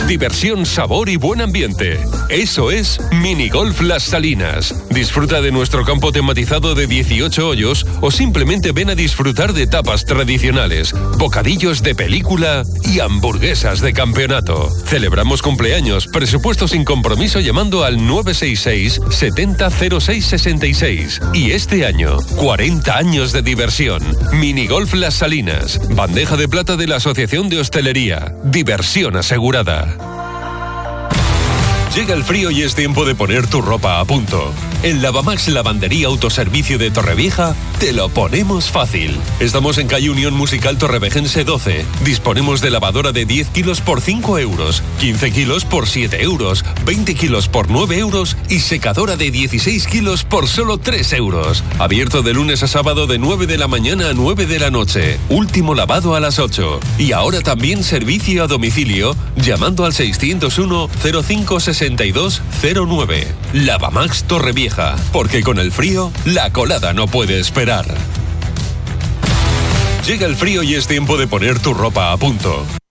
Diversión, sabor y buen ambiente. Eso es Minigolf Las Salinas. Disfruta de nuestro campo tematizado de 18 hoyos o simplemente ven a disfrutar de tapas tradicionales, bocadillos de película y hamburguesas de campeonato. Celebramos cumpleaños, presupuesto sin compromiso llamando al 966 70 06 66. Y este año, 40 años de diversión. Minigolf Las Salinas. Bandeja de plata de la Asociación de Hostelería. Diversión asegurada. Llega el frío y es tiempo de poner tu ropa a punto. En Lavamax Lavandería Autoservicio de Torrevieja te lo ponemos fácil. Estamos en calle Unión Musical Torrevejense 12. Disponemos de lavadora de 10 kilos por 5 euros, 15 kilos por 7 euros, 20 kilos por 9 euros y secadora de 16 kilos por solo 3 euros. Abierto de lunes a sábado de 9 de la mañana a 9 de la noche. Último lavado a las 8. Y ahora también servicio a domicilio llamando al 601 05 62 09. Lavamax Torrevieja. Porque con el frío, la colada no puede esperar. Llega el frío y es tiempo de poner tu ropa a punto.